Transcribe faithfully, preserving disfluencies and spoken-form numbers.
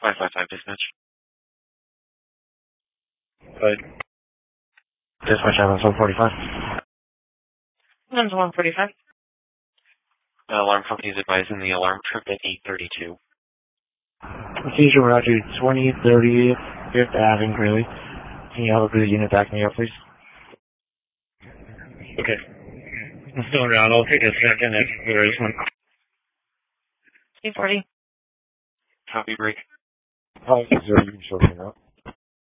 five five five dispatch. Right. Dispatch Islands one forty-five. Islands one forty-five. Uh, alarm company is advising the alarm trip at eight thirty-two. Procedure, we're out to twenty thirty Fifth Avenue, really. Can you help the unit back me up, please? Okay. I'm still around. I'll take a second if there is one. two forty. Copy break. Oh, zero, you can show me out.